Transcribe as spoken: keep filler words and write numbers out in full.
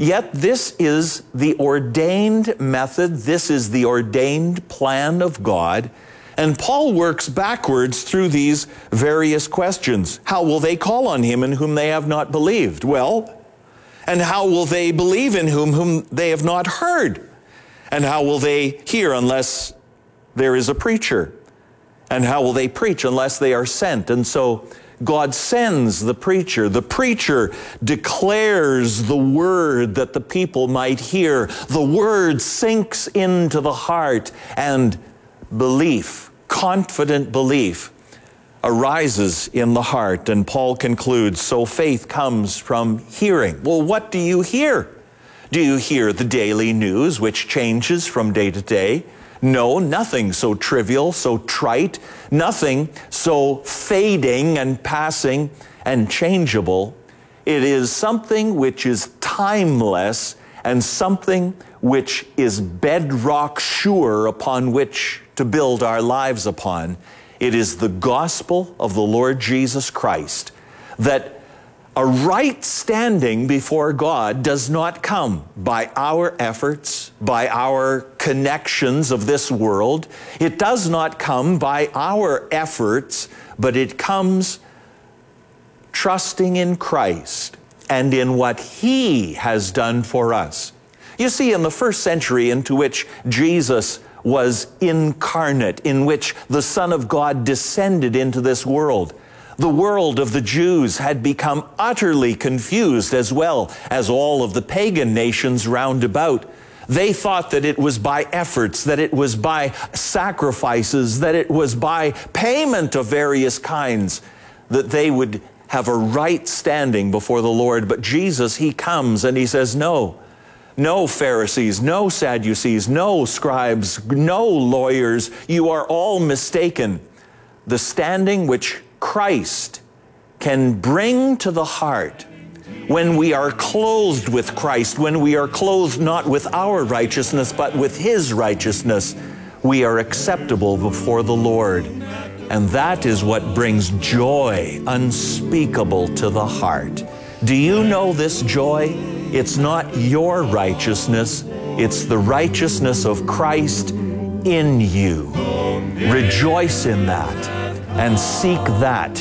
Yet this is the ordained method, this is the ordained plan of God, and Paul works backwards through these various questions. How will they call on him in whom they have not believed? Well, and how will they believe in whom, whom they have not heard? And how will they hear unless there is a preacher? And how will they preach unless they are sent? And so God sends the preacher. The preacher declares the word that the people might hear. The word sinks into the heart, and belief, confident belief, arises in the heart. And Paul concludes, so faith comes from hearing. Well, what do you hear? Do you hear the daily news, which changes from day to day? No, nothing so trivial, so trite, nothing so fading and passing and changeable. It is something which is timeless and something which is bedrock sure upon which to build our lives upon. It is the gospel of the Lord Jesus Christ, that a right standing before God does not come by our efforts, by our connections of this world. It does not come by our efforts, but it comes trusting in Christ and in what He has done for us. You see, in the first century into which Jesus was incarnate, in which the Son of God descended into this world, the world of the Jews had become utterly confused, as well as all of the pagan nations round about. They thought that it was by efforts, that it was by sacrifices, that it was by payment of various kinds that they would have a right standing before the Lord. But Jesus, He comes and He says, no, no Pharisees, no Sadducees, no scribes, no lawyers, you are all mistaken. The standing which Christ can bring to the heart when we are clothed with Christ, when we are clothed not with our righteousness, but with His righteousness, we are acceptable before the Lord. And that is what brings joy unspeakable to the heart. Do you know this joy? It's not your righteousness, it's the righteousness of Christ in you. Rejoice in that and seek that